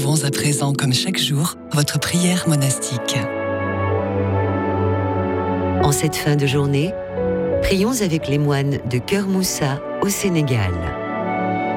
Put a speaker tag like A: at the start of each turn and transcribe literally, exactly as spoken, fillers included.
A: Élevons à présent, comme chaque jour, votre prière monastique.
B: En cette fin de journée, prions avec les moines de Keur Moussa au Sénégal.